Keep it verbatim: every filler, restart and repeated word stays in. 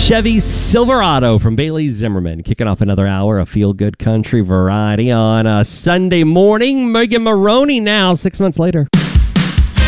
Chevy Silverado from Bailey Zimmerman, kicking off another hour of feel-good country variety on a Sunday morning. Megan Maroney now, six months later.